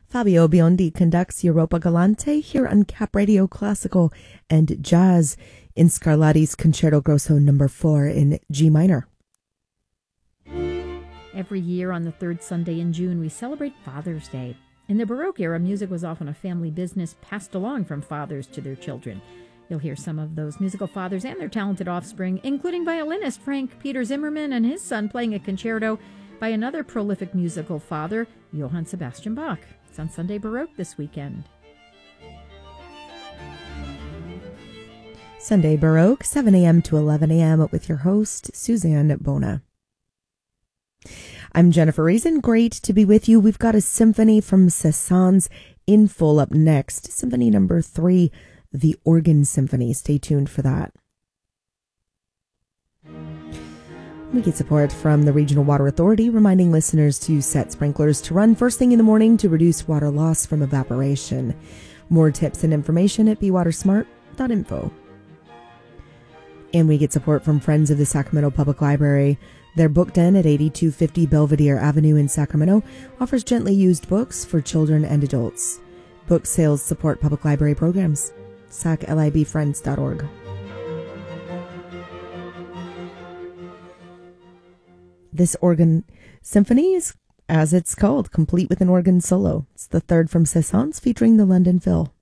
Fabio Biondi conducts Europa Galante here on Cap Radio Classical and Jazz in Scarlatti's Concerto Grosso No. 4 in G minor. Every year on the third Sunday in June, we celebrate Father's Day. In the Baroque era, music was often a family business passed along from fathers to their children. You'll hear some of those musical fathers and their talented offspring, including violinist Frank Peter Zimmermann and his son playing a concerto by another prolific musical father, Johann Sebastian Bach. It's on Sunday Baroque this weekend. Sunday Baroque, 7 a.m. to 11 a.m. with your host, Suzanne Bona. I'm Jennifer Reason. Great to be with you. We've got a symphony from Cézanne's in full up next. Symphony number 3, the Organ Symphony. Stay tuned for that. We get support from the Regional Water Authority, reminding listeners to set sprinklers to run first thing in the morning to reduce water loss from evaporation. More tips and information at bewatersmart.info. And we get support from Friends of the Sacramento Public Library. Their book den at 8250 Belvedere Avenue in Sacramento offers gently used books for children and adults. Book sales support public library programs. saclibfriends.org. This organ symphony is, as it's called, complete with an organ solo. It's the third from Cézanne's, featuring the London Phil.